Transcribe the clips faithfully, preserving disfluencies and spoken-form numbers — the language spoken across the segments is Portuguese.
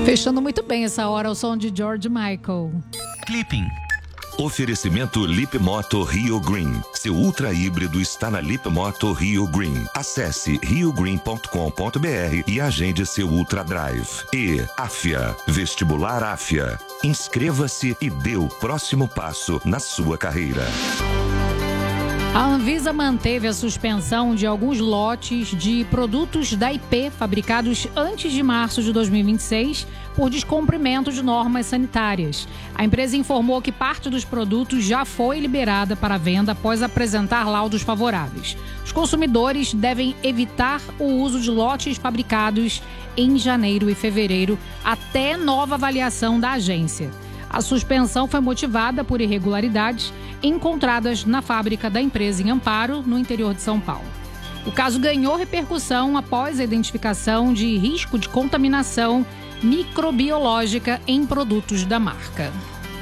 Fechando muito bem essa hora, o som de George Michael. Clipping. Oferecimento Lip Moto Rio Green. Seu ultra híbrido está na Lip Moto Rio Green. Acesse rio green ponto com ponto b r e agende seu Ultra Drive. E Afia, Vestibular Afia. Inscreva-se e dê o próximo passo na sua carreira. A Anvisa manteve a suspensão de alguns lotes de produtos da I P fabricados antes de março de dois mil e vinte e seis por descumprimento de normas sanitárias. A empresa informou que parte dos produtos já foi liberada para venda após apresentar laudos favoráveis. Os consumidores devem evitar o uso de lotes fabricados em janeiro e fevereiro até nova avaliação da agência. A suspensão foi motivada por irregularidades encontradas na fábrica da empresa em Amparo, no interior de São Paulo. O caso ganhou repercussão após a identificação de risco de contaminação microbiológica em produtos da marca.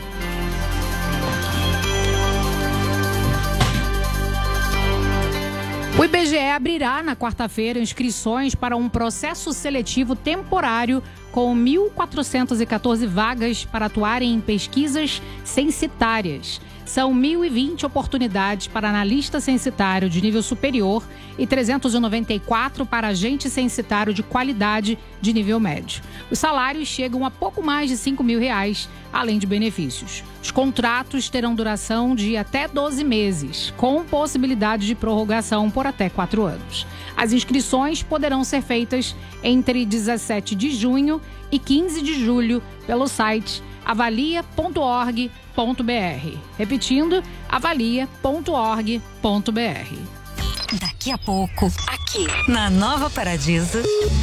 O I B G E abrirá na quarta-feira inscrições para um processo seletivo temporário com mil quatrocentas e quatorze vagas para atuarem em pesquisas censitárias. São mil e vinte oportunidades para analista censitário de nível superior e trezentos e noventa e quatro para agente censitário de qualidade de nível médio. Os salários chegam a pouco mais de cinco mil reais, além de benefícios. Os contratos terão duração de até doze meses, com possibilidade de prorrogação por até quatro anos. As inscrições poderão ser feitas entre dezessete de junho e quinze de julho pelo site avalia ponto org ponto b r. Repetindo, avalia ponto org ponto b r. Daqui a pouco, aqui na Nova Paradiso.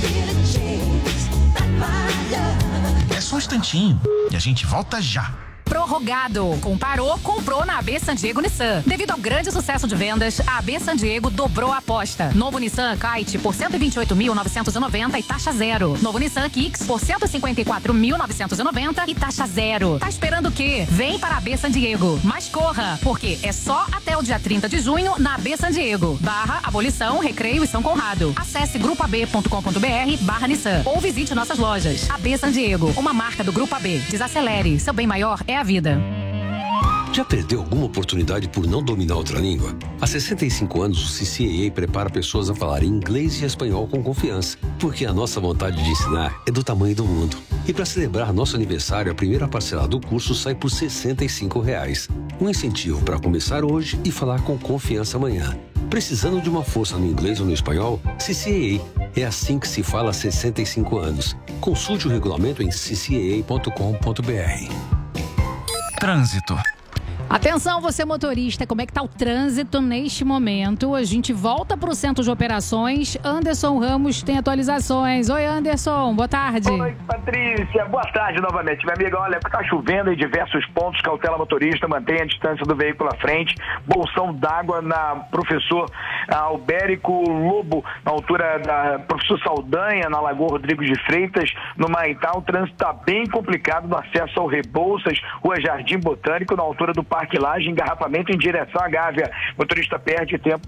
É só um instantinho e a gente volta já. Prorrogado. Comparou, comprou na A B San Diego Nissan. Devido ao grande sucesso de vendas, a A B San Diego dobrou a aposta. Novo Nissan Kite por cento e vinte e oito mil novecentos e noventa e taxa zero. Novo Nissan Kicks por cento e cinquenta e quatro mil novecentos e noventa e taxa zero. Tá esperando o quê? Vem para a A B San Diego. Mas corra, porque é só até o dia trinta de junho na A B San Diego. Barra Abolição, Recreio e São Conrado. Acesse grupo a b ponto com ponto b r barra Nissan ou visite nossas lojas. A B San Diego, uma marca do Grupo A B. Desacelere, seu bem maior é a vida. Já perdeu alguma oportunidade por não dominar outra língua? Há sessenta e cinco anos, o C C A A prepara pessoas a falarem inglês e espanhol com confiança, porque a nossa vontade de ensinar é do tamanho do mundo. E para celebrar nosso aniversário, a primeira parcela do curso sai por sessenta e cinco reais. Um incentivo para começar hoje e falar com confiança amanhã. Precisando de uma força no inglês ou no espanhol? C C A A. É assim que se fala há sessenta e cinco anos. Consulte o regulamento em c c a a ponto com ponto b r. Trânsito. Atenção, você motorista, como é que tá o trânsito neste momento? A gente volta para o centro de operações. Anderson Ramos tem atualizações. Oi, Anderson, boa tarde. Oi, Patrícia, boa tarde novamente. Minha amiga, olha, tá chovendo em diversos pontos, cautela motorista, mantenha a distância do veículo à frente, bolsão d'água na Professor Albérico Lobo, na altura da Professor Saldanha, na Lagoa Rodrigo de Freitas, no Maitá. O trânsito tá bem complicado no acesso ao Rebouças, Rua Jardim Botânico, na altura do Parque Laje, engarrafamento em direção à Gávea. Motorista perde tempo.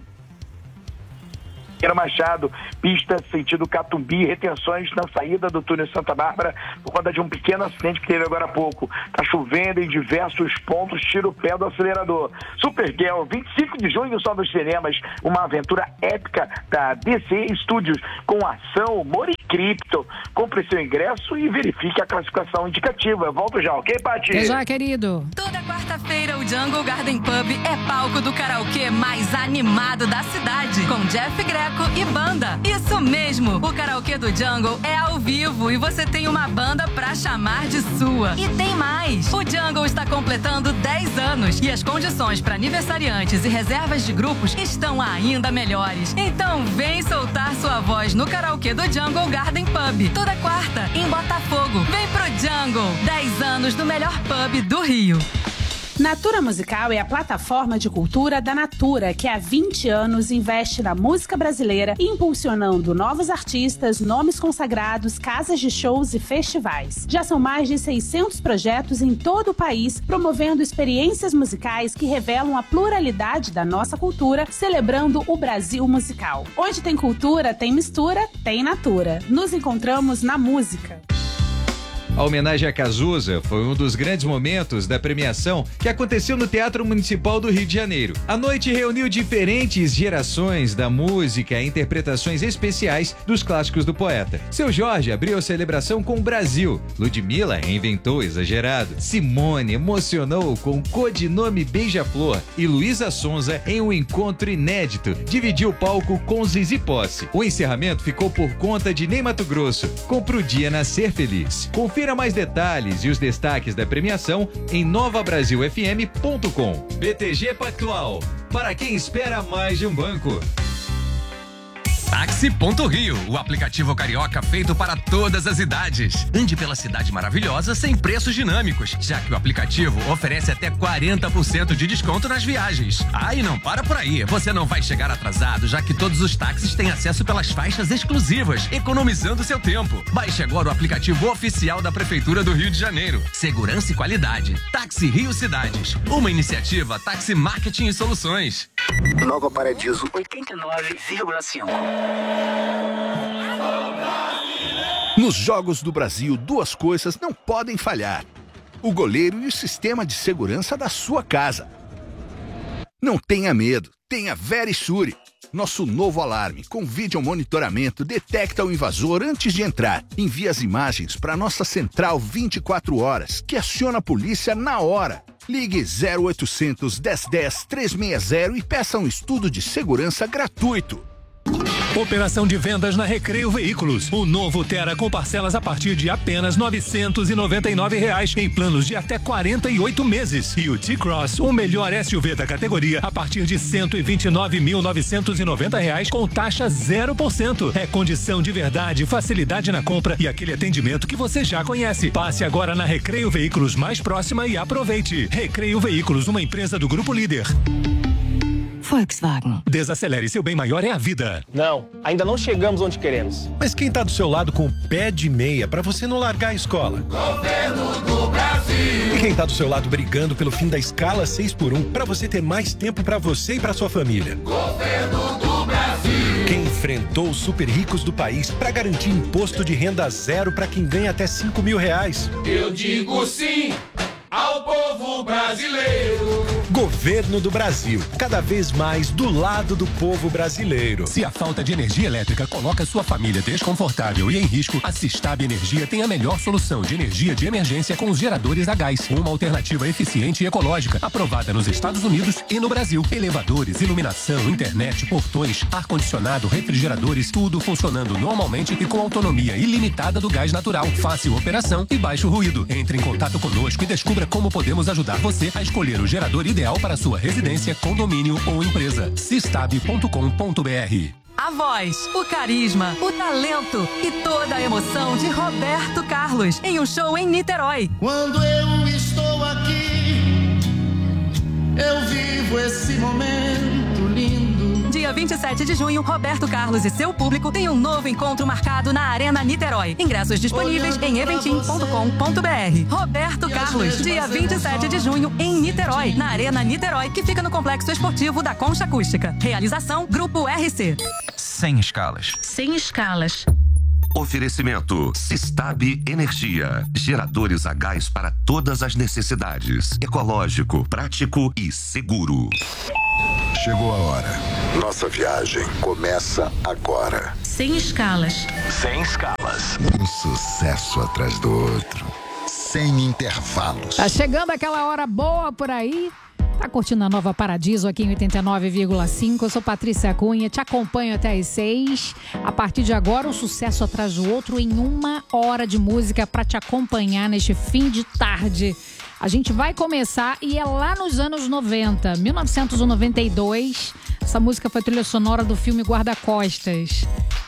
Machado, pista sentido Catumbi, retenções na saída do túnel Santa Bárbara por conta de um pequeno acidente que teve agora há pouco. Tá chovendo em diversos pontos, tira o pé do acelerador. Supergirl, vinte e cinco de junho, só nos cinemas, uma aventura épica da D C Studios, com ação, humor e cripto. Compre seu ingresso e verifique a classificação indicativa. Volto já, ok, Paty? Até já, querido. Toda quarta-feira, o Jungle Garden Pub é palco do karaokê mais animado da cidade, com Jeff Greco e banda. Isso mesmo, o karaokê do Jungle é ao vivo e você tem uma banda pra chamar de sua. E tem mais, o Jungle está completando dez anos e as condições para aniversariantes e reservas de grupos estão ainda melhores. Então vem soltar sua voz no karaokê do Jungle Garden Pub, toda quarta, em Botafogo. Vem pro Jungle, dez anos do melhor pub do Rio. Natura Musical é a plataforma de cultura da Natura, que há vinte anos investe na música brasileira, impulsionando novos artistas, nomes consagrados, casas de shows e festivais. Já são mais de seiscentos projetos em todo o país, promovendo experiências musicais que revelam a pluralidade da nossa cultura, celebrando o Brasil musical. Onde tem cultura, tem mistura, tem Natura. Nos encontramos na música. A homenagem a Cazuza foi um dos grandes momentos da premiação que aconteceu no Teatro Municipal do Rio de Janeiro. A noite reuniu diferentes gerações da música e interpretações especiais dos clássicos do poeta. Seu Jorge abriu a celebração com o Brasil. Ludmilla reinventou Exagerado. Simone emocionou com o codinome Beija-Flor. E Luísa Sonza, em um encontro inédito, dividiu o palco com Zizi Posse. O encerramento ficou por conta de Ney Matogrosso, com Pro Dia Nascer Feliz. Confira mais detalhes e os destaques da premiação em nova brasil f m ponto com. B T G Pactual, para quem espera mais de um banco. Táxi.rio, o aplicativo carioca feito para todas as idades. Ande pela cidade maravilhosa sem preços dinâmicos, já que o aplicativo oferece até quarenta por cento de desconto nas viagens. Ah, e não para por aí, você não vai chegar atrasado, já que todos os táxis têm acesso pelas faixas exclusivas, economizando seu tempo. Baixe agora o aplicativo oficial da Prefeitura do Rio de Janeiro. Segurança e qualidade. Táxi Rio Cidades, uma iniciativa Táxi Marketing e Soluções. Nova Paradiso oitenta e nove vírgula cinco. Nos Jogos do Brasil, duas coisas não podem falhar: o goleiro e o sistema de segurança da sua casa. Não tenha medo, tenha Verisure. Nosso novo alarme com vídeo monitoramento detecta o invasor antes de entrar. Envia as imagens para nossa central vinte e quatro horas, que aciona a polícia na hora. Ligue zero oitocentos, dez dez, trezentos e sessenta e peça um estudo de segurança gratuito. Operação de vendas na Recreio Veículos. O novo Tera com parcelas a partir de apenas novecentos e noventa e nove reais em planos de até quarenta e oito meses. E o T-Cross, o melhor S U V da categoria, a partir de cento e vinte e nove mil novecentos e noventa reais com taxa zero por cento. É condição de verdade, facilidade na compra e aquele atendimento que você já conhece. Passe agora na Recreio Veículos mais próxima e aproveite. Recreio Veículos, uma empresa do Grupo Líder. Volkswagen. Desacelere, seu bem maior é a vida. Não, ainda não chegamos onde queremos. Mas quem tá do seu lado com o pé de meia pra você não largar a escola? Governo do Brasil. E quem tá do seu lado brigando pelo fim da escala seis por um pra você ter mais tempo pra você e pra sua família? Governo do Brasil. Quem enfrentou os super ricos do país pra garantir imposto de renda zero pra quem ganha até cinco mil reais? Eu digo sim ao povo brasileiro. Governo do Brasil, cada vez mais do lado do povo brasileiro. Se a falta de energia elétrica coloca sua família desconfortável e em risco, a Sistab Energia tem a melhor solução de energia de emergência com os geradores a gás. Uma alternativa eficiente e ecológica, aprovada nos Estados Unidos e no Brasil. Elevadores, iluminação, internet, portões, ar-condicionado, refrigeradores, tudo funcionando normalmente e com autonomia ilimitada do gás natural. Fácil operação e baixo ruído. Entre em contato conosco e descubra como podemos ajudar você a escolher o gerador ideal para sua residência, condomínio ou empresa. sistab ponto com ponto b r. A voz, o carisma, o talento e toda a emoção de Roberto Carlos em um show em Niterói. Quando eu estou aqui, eu vivo esse momento lindo. Dia vinte e sete de junho, Roberto Carlos e seu público têm um novo encontro marcado na Arena Niterói. Ingressos disponíveis em eventim ponto com ponto b r. Roberto Carlos, dia vinte e sete de junho, em Niterói, na Arena Niterói, que fica no Complexo Esportivo da Concha Acústica. Realização, Grupo R C. Sem escalas. Sem escalas. Oferecimento Sistab Energia. Geradores a gás para todas as necessidades. Ecológico, prático e seguro. Chegou a hora. Nossa viagem começa agora. Sem escalas. Sem escalas. Um sucesso atrás do outro. Sem intervalos. Tá chegando aquela hora boa por aí. Tá curtindo a Nova Paradiso aqui em oitenta e nove vírgula cinco. Eu sou Patrícia Cunha, te acompanho até às seis. A partir de agora, um sucesso atrás do outro em uma hora de música para te acompanhar neste fim de tarde. A gente vai começar e é lá nos anos noventa, mil novecentos e noventa e dois. Essa música foi trilha sonora do filme Guarda-Costas.